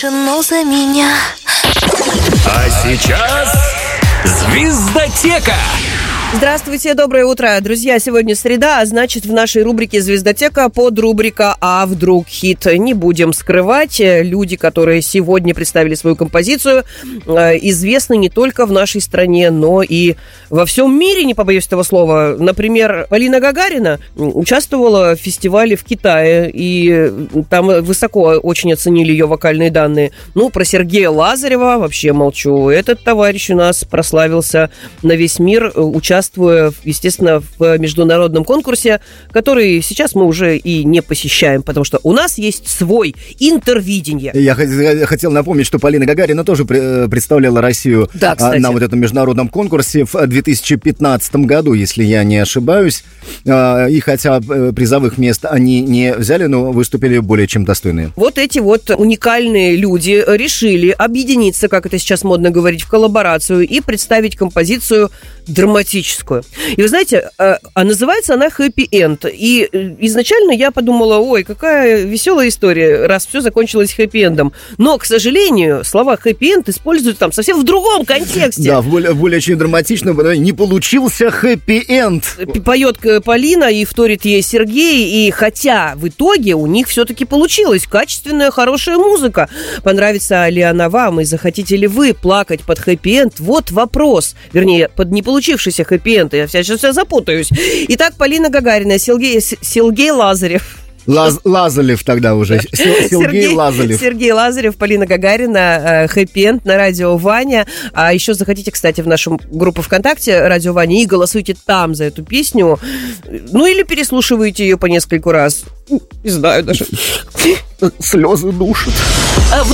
За меня. А сейчас «Звездотека». Здравствуйте, доброе утро, друзья. Сегодня среда, а значит, в нашей рубрике «Звездотека» подрубрика «А вдруг хит?». Не будем скрывать, люди, которые сегодня представили свою композицию, известны не только в нашей стране, но и во всем мире, не побоюсь этого слова. Например, Полина Гагарина участвовала в фестивале в Китае, и там высоко очень оценили ее вокальные данные. Ну, про Сергея Лазарева вообще молчу. Этот товарищ у нас прославился на весь мир, участвуя, естественно, в международном конкурсе, который сейчас мы уже и не посещаем, потому что у нас есть свой интервидение. Я хотел напомнить, что Полина Гагарина тоже представляла Россию на вот этом международном конкурсе в 2015 году, если я не ошибаюсь. И хотя призовых мест они не взяли, но выступили более чем достойные. Вот эти вот уникальные люди решили объединиться, как это сейчас модно говорить, в коллаборацию и представить композицию драматическую. И вы знаете, называется она «Happy End». И изначально я подумала, ой, какая веселая история, раз все закончилось хэппи-эндом. Но, к сожалению, слова «happy end» используют там совсем в другом контексте. Да, в более очень драматичном. Не получился хэппи-энд. Поет Полина и вторит ей Сергей. И хотя в итоге у них все-таки получилась качественная, хорошая музыка. Понравится ли она вам и захотите ли вы плакать под хэппи-энд? Вот вопрос. Вернее, под не получившийся хэппи-энд. Я сейчас запутаюсь. Итак, Полина Гагарина, Сергей Лазарев. Лазарев тогда уже. Сергей Лазарев. Сергей Лазарев, Полина Гагарина, хэппи-энд на радио Ваня. А еще заходите, кстати, в нашу группу ВКонтакте «Радио Ваня» и голосуйте там за эту песню. Ну, или переслушивайте ее по нескольку раз. Не знаю даже. Слезы душат.